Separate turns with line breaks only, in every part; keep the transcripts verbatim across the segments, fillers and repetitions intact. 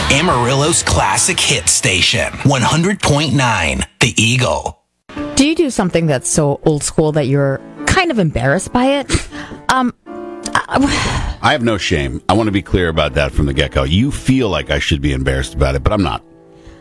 Amarillo's classic hit station, one hundred point nine, The Eagle.
Do you do something that's so old school that you're kind of embarrassed by it? Um,
I have no shame. I want to be clear about that from the get-go. You feel like I should be embarrassed about it, but I'm not.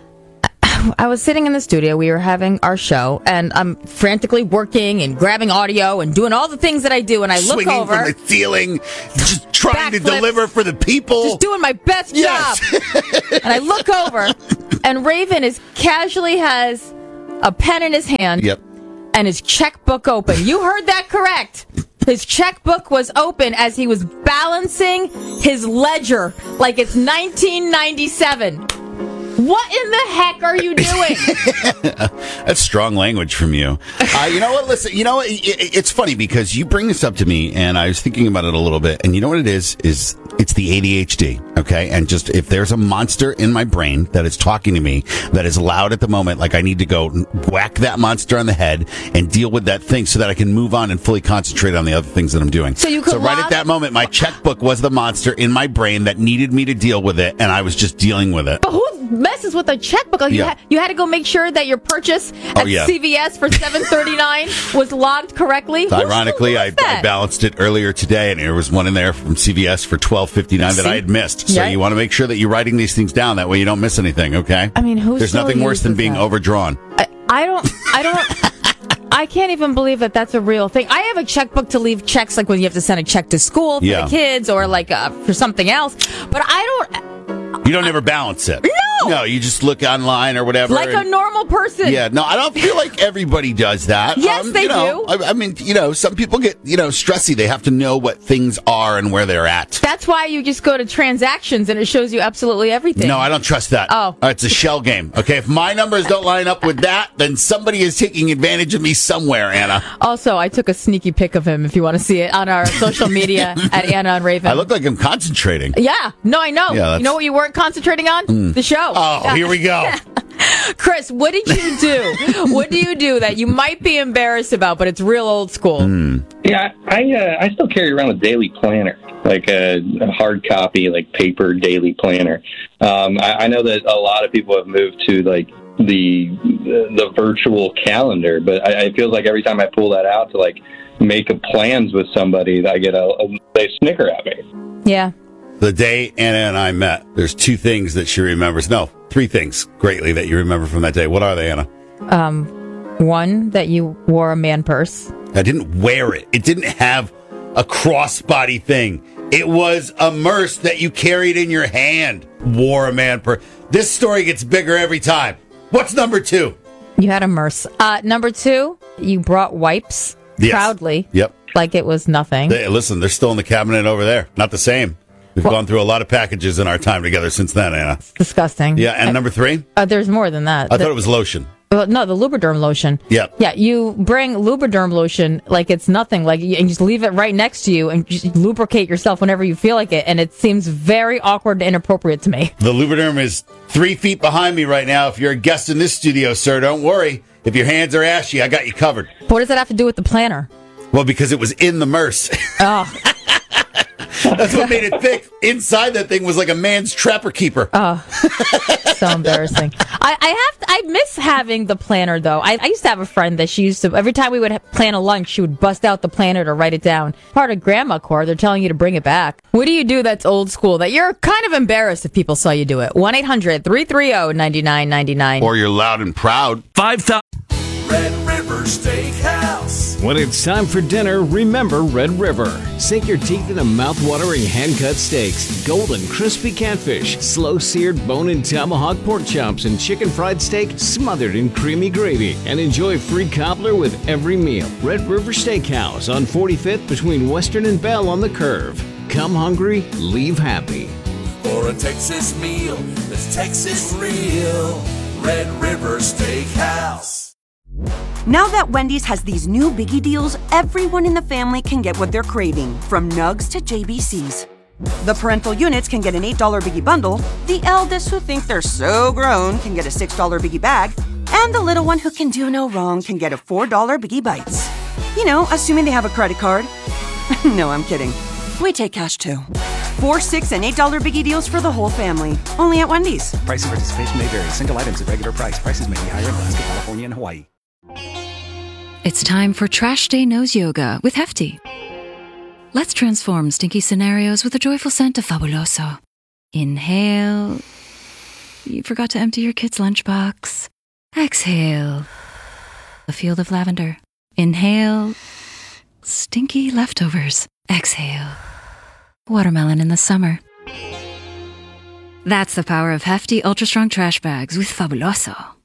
I was sitting in the studio, we were having our show, and I'm frantically working and grabbing audio and doing all the things that I do, and I look
Swinging
over.
from the ceiling, just trying to
Backflips,
deliver for the people.
Just doing my best
Yes.
job. And I look over, and Raven is casually has a pen in his hand.
Yep.
And his checkbook open. You heard that correct. His checkbook was open as he was balancing his ledger like it's nineteen ninety-seven. What in the heck are you doing?
That's strong language from you. Uh, you know what? Listen, you know what? It, it, it's funny because you bring this up to me, and I was thinking about it a little bit. And you know what it is? Is it's the A D H D, okay? And just if there's a monster in my brain that is talking to me that is loud at the moment, like I need to go whack that monster on the head and deal with that thing so that I can move on and fully concentrate on the other things that I'm doing.
So you could
So right
log-
at that moment, my checkbook was the monster in my brain that needed me to deal with it, and I was just dealing with it.
But who messes with a checkbook? Like you,
Yeah.
ha- you had to go make sure that your purchase
Oh,
at
yeah.
C V S for seven thirty-nine was logged correctly. Who's-
Ironically,
who
I,
was that?
I balanced it earlier today, and there was one in there from C V S for twelve fifty-nine that
See?
I had missed. So
Yeah.
you want to make sure that you're writing these things down. That way you don't miss anything, okay?
I mean, who
There's
still
nothing worse than
uses
being
that?
overdrawn.
I, I don't. I don't. I can't even believe that that's a real thing. I have a checkbook to leave checks, like when you have to send a check to school for
Yeah.
the kids or like uh, for something else. But I don't.
You don't ever balance it.
No!
No, you just look online or whatever.
Like a
and-
normal person.
Yeah, no, I don't feel like everybody does that.
Yes, they
you know,
do.
I, I mean, you know, some people get, you know, stressy. They have to know what things are and where they're at.
That's why you just go to transactions and it shows you absolutely everything.
No, I don't trust that.
Oh.
Uh, it's a shell game. Okay, if my numbers don't line up with that, then somebody is taking advantage of me somewhere, Anna.
Also, I took a sneaky pic of him if you want to see it on our social media at Anna and Raven.
I look like I'm concentrating.
Yeah, no, I know.
Yeah, that's-
you know what you weren't concentrating on? The show.
Oh,
Yeah.
here we go.
Chris, what did you do? What do you do that you might be embarrassed about, but it's real old school?
Mm.
Yeah, I uh, I still carry around a daily planner, like a, a hard copy, like paper daily planner. Um, I, I know that a lot of people have moved to like the the virtual calendar, but I, I feel like every time I pull that out to like make a plans with somebody, I get a, a they snicker at me.
Yeah.
The day Anna and I met, there's two things that she remembers. No, three things greatly that you remember from that day. What are they, Anna?
Um, one, that you wore a man purse.
I didn't wear it. It didn't have a crossbody thing. It was a merce that you carried in your hand. Wore a man purse. This story gets bigger every time. What's number two?
You had a merce. Uh, number two, you brought wipes
Yes.
proudly.
Yep.
Like it was nothing.
They, listen, they're still in the cabinet over there. Not the same. We've
Well-
gone through a lot of packages in our time together since then, Anna.
Disgusting.
Yeah, and number three?
Uh, there's more than that.
I
The-
thought it was lotion.
Well, no, the Lubriderm lotion.
Yep.
Yeah, you bring Lubriderm lotion like it's nothing, like you, and just leave it right next to you and just lubricate yourself whenever you feel like it, and it seems very awkward and inappropriate to me.
The Lubriderm is three feet behind me right now. If you're a guest in this studio, sir, don't worry. If your hands are ashy, I got you covered.
What does that have to do with the planner?
Well, because it was in the merce.
Oh,
That's what made it thick. Inside that thing was like a man's trapper keeper.
so embarrassing. I, I have, to, I miss having the planner though. I, I used to have a friend that she used to, every time we would ha- plan a lunch, she would bust out the planner to write it down. Part of grandma core, they're telling you to bring it back. What do you do that's old school that you're kind of embarrassed if people saw you do it? one eight hundred three three zero nine nine nine nine.
Or you're loud and proud.
Five thousand.
Red River Steakhouse.
When it's time for dinner, remember Red River. Sink your teeth into mouth-watering hand-cut steaks, golden crispy catfish, slow-seared bone-in tomahawk pork chops, and chicken fried steak smothered in creamy gravy. And enjoy free cobbler with every meal. Red River Steakhouse on forty-fifth between Western and Bell on the Curve. Come hungry, leave happy.
For a Texas meal that's Texas real. Red River Steakhouse.
Now that Wendy's has these new biggie deals, everyone in the family can get what they're craving, from nugs to J B Cs. The parental units can get an eight dollar biggie bundle, the eldest who think they're so grown can get a six dollar biggie bag, and the little one who can do no wrong can get a four dollar biggie bites. You know, assuming they have a credit card. No, I'm kidding. We take cash too. Four, six, and eight dollar biggie deals for the whole family. Only at Wendy's.
Price and participation may vary. Single items at regular price. Prices may be higher in Alaska, California, and Hawaii.
It's time for Trash Day Nose Yoga with Hefty. Let's transform stinky scenarios with a joyful scent of Fabuloso. Inhale. You forgot to empty your kid's lunchbox. Exhale. A field of lavender. Inhale. Stinky leftovers. Exhale. Watermelon in the summer. That's the power of Hefty Ultra Strong Trash Bags with Fabuloso.